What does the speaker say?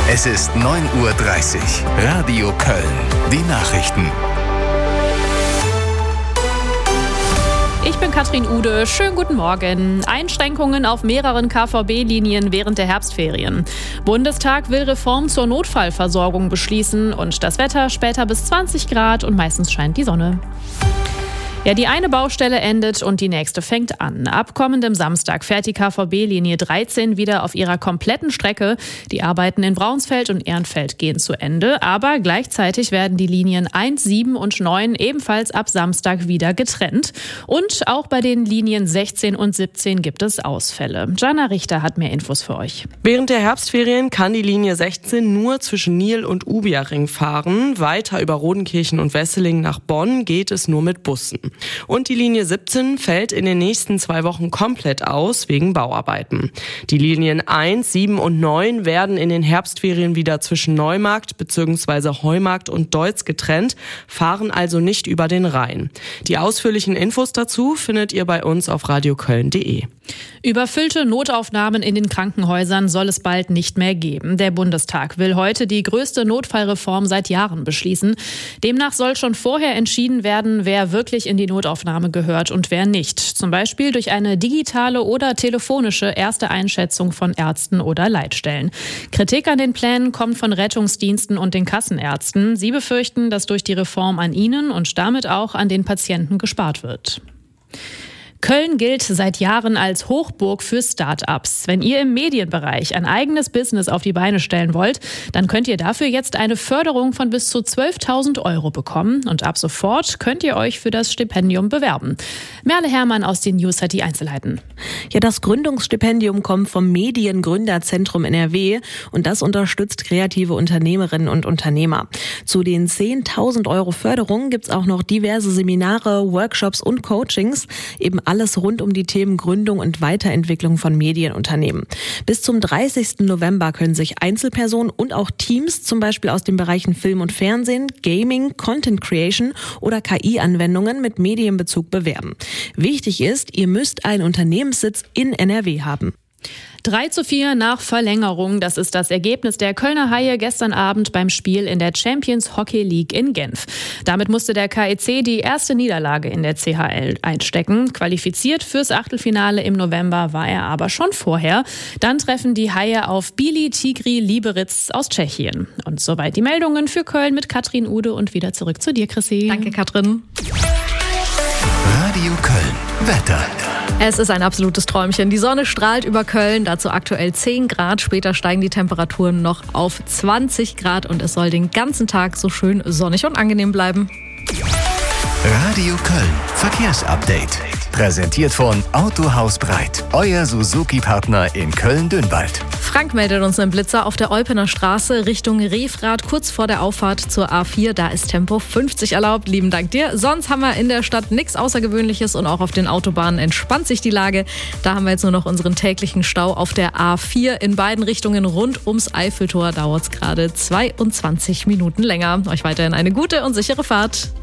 Es ist 9:30 Uhr. Radio Köln. Die Nachrichten. Ich bin Katrin Ude. Schönen guten Morgen. Einschränkungen auf mehreren KVB-Linien während der Herbstferien. Bundestag will Reform zur Notfallversorgung beschließen und das Wetter später bis 20 Grad und meistens scheint die Sonne. Ja, die eine Baustelle endet und die nächste fängt an. Ab kommendem Samstag fährt die KVB-Linie 13 wieder auf ihrer kompletten Strecke. Die Arbeiten in Braunsfeld und Ehrenfeld gehen zu Ende, aber gleichzeitig werden die Linien 1, 7 und 9 ebenfalls ab Samstag wieder getrennt. Und auch bei den Linien 16 und 17 gibt es Ausfälle. Jana Richter hat mehr Infos für euch. Während der Herbstferien kann die Linie 16 nur zwischen Nil und Ubiaring fahren. Weiter über Rodenkirchen und Wesseling nach Bonn geht es nur mit Bussen. Und die Linie 17 fällt in den nächsten 2 Wochen komplett aus wegen Bauarbeiten. Die Linien 1, 7 und 9 werden in den Herbstferien wieder zwischen Neumarkt bzw. Heumarkt und Deutz getrennt, fahren also nicht über den Rhein. Die ausführlichen Infos dazu findet ihr bei uns auf radioköln.de. Überfüllte Notaufnahmen in den Krankenhäusern soll es bald nicht mehr geben. Der Bundestag will heute die größte Notfallreform seit Jahren beschließen. Demnach soll schon vorher entschieden werden, wer wirklich in die Notaufnahme gehört und wer nicht. Zum Beispiel durch eine digitale oder telefonische erste Einschätzung von Ärzten oder Leitstellen. Kritik an den Plänen kommt von Rettungsdiensten und den Kassenärzten. Sie befürchten, dass durch die Reform an ihnen und damit auch an den Patienten gespart wird. Köln gilt seit Jahren als Hochburg für Start-ups. Wenn ihr im Medienbereich ein eigenes Business auf die Beine stellen wollt, dann könnt ihr dafür jetzt eine Förderung von bis zu 12.000 Euro bekommen. Und ab sofort könnt ihr euch für das Stipendium bewerben. Merle Herrmann aus den News hat die Einzelheiten. Ja, das Gründungsstipendium kommt vom Mediengründerzentrum NRW und das unterstützt kreative Unternehmerinnen und Unternehmer. Zu den 10.000 Euro Förderung gibt's auch noch diverse Seminare, Workshops und Coachings. Eben alles rund um die Themen Gründung und Weiterentwicklung von Medienunternehmen. Bis zum 30. November können sich Einzelpersonen und auch Teams, zum Beispiel aus den Bereichen Film und Fernsehen, Gaming, Content Creation oder KI-Anwendungen mit Medienbezug bewerben. Wichtig ist, ihr müsst einen Unternehmenssitz in NRW haben. 3:4 nach Verlängerung. Das ist das Ergebnis der Kölner Haie gestern Abend beim Spiel in der Champions Hockey League in Genf. Damit musste der KEC die erste Niederlage in der CHL einstecken. Qualifiziert fürs Achtelfinale im November war er aber schon vorher. Dann treffen die Haie auf Bili Tigri Liberec aus Tschechien. Und soweit die Meldungen für Köln mit Katrin Ude und wieder zurück zu dir, Chrissy. Danke, Katrin. Radio Köln. Wetter. Es ist ein absolutes Träumchen. Die Sonne strahlt über Köln, dazu aktuell 10 Grad. Später steigen die Temperaturen noch auf 20 Grad und es soll den ganzen Tag so schön sonnig und angenehm bleiben. Radio Köln. Verkehrsupdate. Präsentiert von Autohaus Breit. Euer Suzuki-Partner in Köln-Dünwald. Frank meldet uns einen Blitzer auf der Olpener Straße Richtung Refrath, kurz vor der Auffahrt zur A4. Da ist Tempo 50 erlaubt. Lieben Dank dir. Sonst haben wir in der Stadt nichts Außergewöhnliches und auch auf den Autobahnen entspannt sich die Lage. Da haben wir jetzt nur noch unseren täglichen Stau auf der A4 in beiden Richtungen rund ums Eiffeltor. Dauert es gerade 22 Minuten länger. Euch weiterhin eine gute und sichere Fahrt.